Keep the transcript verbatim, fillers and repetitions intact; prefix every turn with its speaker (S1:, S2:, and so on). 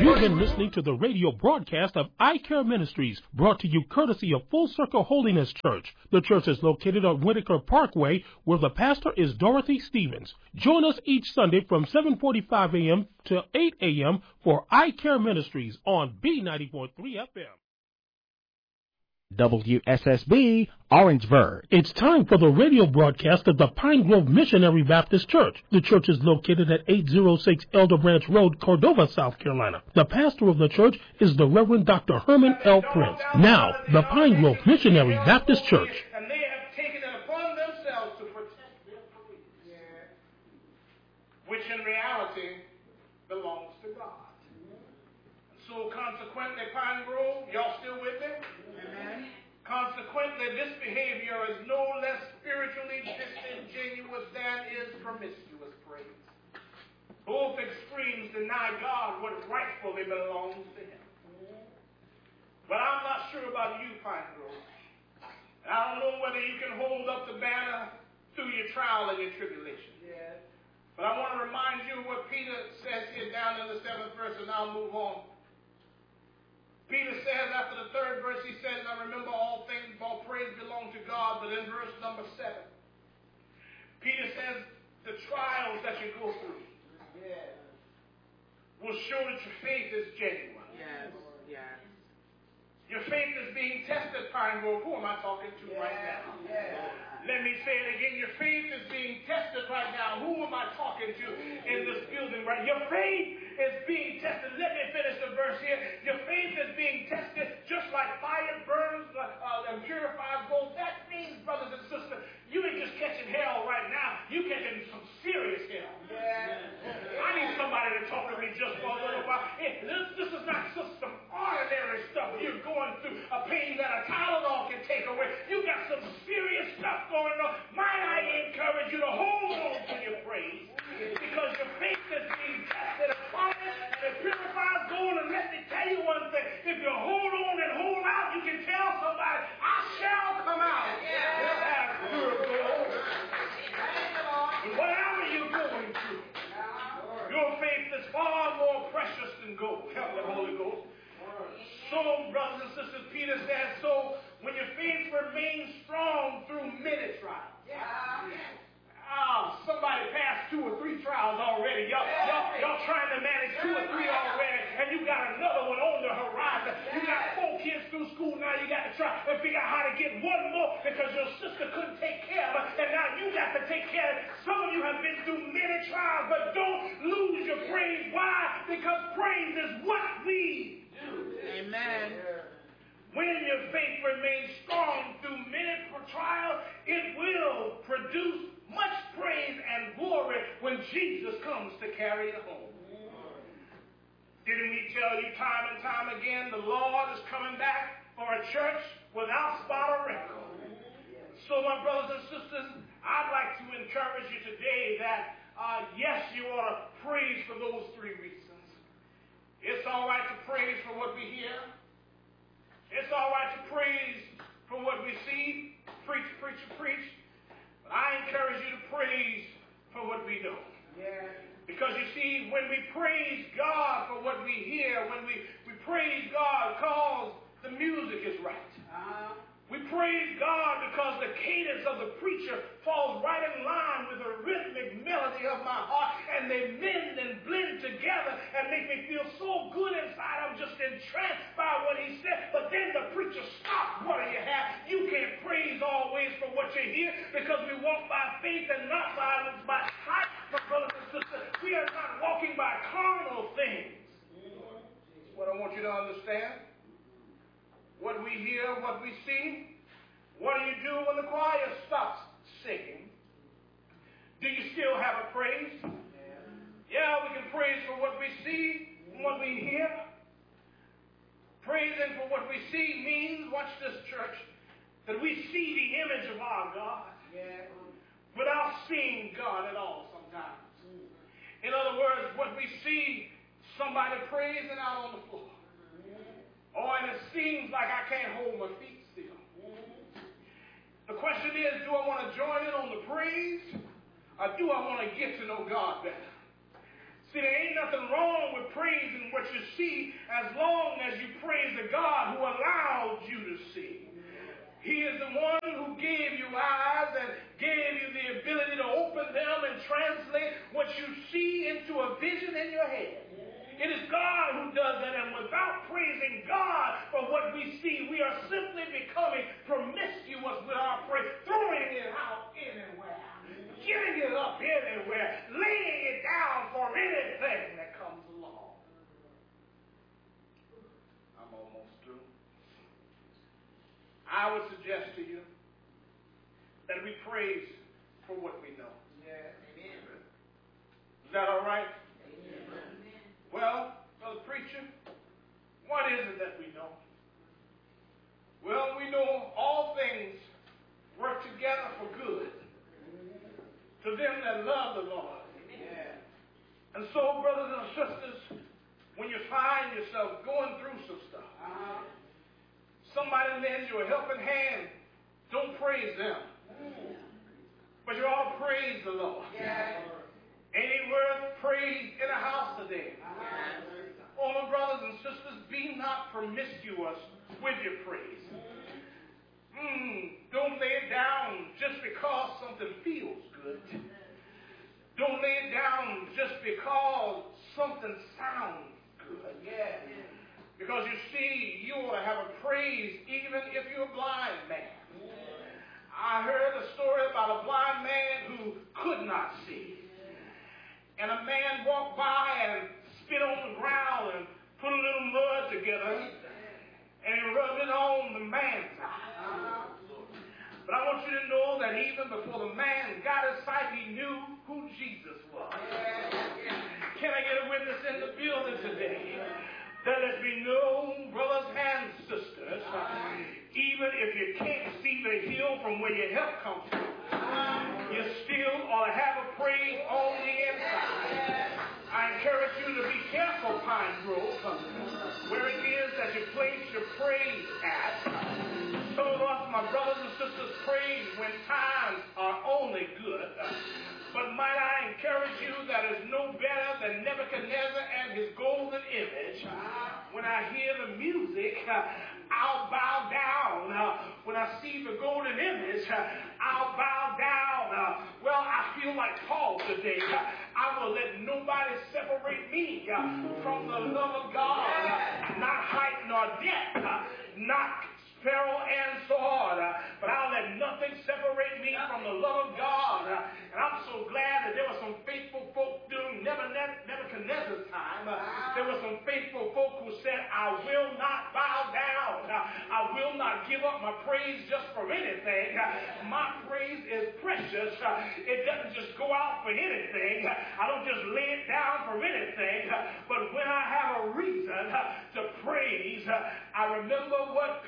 S1: You've been listening to the radio broadcast of I Care Ministries, brought to you courtesy of Full Circle Holiness Church. The church is located on Whitaker Parkway, where the pastor is Dorothy Stevens. Join us each Sunday from seven forty-five a.m. to eight a.m. for I Care Ministries on B ninety-four point three F M.
S2: W S S B, Orangeburg.
S1: It's time for the radio broadcast of the Pine Grove Missionary Baptist Church. The church is located at eight oh six Elder Branch Road, Cordova, South Carolina. The pastor of the church is the Reverend Doctor Herman L. Prince. Now, the Pine Grove Missionary Baptist Church.
S3: And they have taken it upon themselves to protect their police, which in reality belongs to God. So consequently, Pine Grove, y'all still with me? Amen. Consequently, this behavior is no less spiritually disingenuous than is promiscuous praise. Both extremes deny God what rightfully belongs to Him. But I'm not sure about you, Pine Grove. I don't know whether you can hold up the banner through your trial and your tribulation. Yeah. But I want to remind you what Peter says here down in the seventh verse, and I'll move on. Peter says after the third verse, he says, "Now remember all things, all praise belong to God." But in verse number seven, Peter says, the trials that you go through yeah. will show that your faith is genuine. Yes, yes. Your faith is being tested, Pine Grove. Who am I talking to yeah. right now? Yeah. Let me say it again. Your faith is being tested right now. Who am I talking to in this building right now? Your faith is being tested. Let me finish the verse here. Your faith is being tested just like fire burns uh, and purifies gold. That means, brothers and sisters, you ain't just catching hell right now. You catching some serious hell. Yeah. I need somebody to talk to me just for a little while. Hey, this, this is not just some ordinary stuff you're going through, a pain that a Tylenol can take away. You got some serious stuff going on. Might I encourage you to hold on to your praise, because your faith is being tested upon it, and it purifies gold. And let me tell you one thing: if you hold on and hold out, you can tell somebody, "I shall come out as pure gold." And whatever you're going through, your faith is far more precious than gold. Help the Holy Ghost. So, brothers and sisters, Peter says, so when your faith remains strong through many trials. Yeah. Ah, somebody passed two or three trials already. Y'all, y'all, y'all trying to manage two or three already, and you got another one on the horizon. You got four kids through school now. You got to try and figure out how to get one more because your sister couldn't take care of it, and now you got to take care of it. Some of you have been through many trials, but don't lose your praise. Why? Because praise is what we do. Amen. When your faith remains strong through many trials, it will produce much praise and glory when Jesus comes to carry it home. Didn't we tell you time and time again, the Lord is coming back for a church without spot or wrinkle? So, my brothers and sisters, I'd like to encourage you today that, uh, yes, you ought to praise for those three reasons. It's all right to praise for what we hear. It's all right to praise for what we see. Preach, preach, preach. But I encourage you to praise for what we know. Yeah. Because you see, when we praise God for what we hear, when we, we praise God because the music is right. Uh-huh. We praise God because the cadence of the preacher falls right in line with the rhythmic melody of my heart, and they mend and blend together and make me feel so good inside. I'm just entranced by what he said. But then the preacher stops. What do you have? You can't praise always for what you hear, because we walk by faith and not by, by sight. My brothers and sisters, we are not walking by carnal things. That's what I want you to understand. What we hear, what we see. What do you do when the choir stops singing? Do you still have a praise? Yeah, we can praise for what we see and what we hear. Praising for what we see means, watch this, church, that we see the image of our God without seeing God at all sometimes. In other words, what we see, somebody praising out on the floor. Oh, and it seems like I can't hold my feet still. The question is, do I want to join in on the praise, or do I want to get to know God better? See, there ain't nothing wrong with praising what you see as long as you praise the God who allowed you to see. He is the one who gave you eyes and gave you the ability to open them and translate what you see into a vision in your head. It is God who does that, and without praising God for what we see, we are simply becoming promiscuous with our praise, throwing it out anywhere, getting it up anywhere, laying it down for anything that comes along. I'm almost through. I would suggest to you that we praise for what we know. Yeah. Amen. Is that all right? Amen. Well, brother preacher, what is it that we know? Well, we know all things work together for good to them that love the Lord. Amen. And so, brothers and sisters, when you find yourself going through some stuff, uh-huh. somebody lends you a helping hand, don't praise them. Mm. But you ought to praise the Lord. Yeah. Ain't it worth praise in a house today? Uh-huh. Oh, my brothers and sisters, be not promiscuous with your praise. Mm, don't lay it down just because something feels good. Don't lay it down just because something sounds good. Yeah. Because you see, you ought to have a praise even if you're a blind man. I heard a story about a blind man who could not see. And a man walked by and spit on the ground and put a little mud together and he rubbed it on the man's eye. But I want you to know that even before the man got his sight, he knew who Jesus was. Can I get a witness in the building today? That let me know, brothers and sisters, even if you can't see the hill from where your help comes from, you still ought to have a praise on the inside. I encourage you to be careful, Pine Grove, where it is that you place your praise at. Some of us, my brothers and sisters, praise when times are only good. But might I encourage you that is no better than Nebuchadnezzar and his golden image. When I hear the music, I'll bow down. When I see the golden image, I'll bow down. Well, I feel like Paul today. I will let nobody separate me from the love of God. Not height nor depth, not peril and sword, but I'll let nothing separate me from the love of God. And I'm so glad that there were some faithful folk during Nebuchadnezzar's time. There were some faithful folk who said, I will not bow down. I will not give up my praise just for anything. My praise is precious. It doesn't just go out for anything. I don't just lay it down for anything. But when I have a reason to praise, I remember what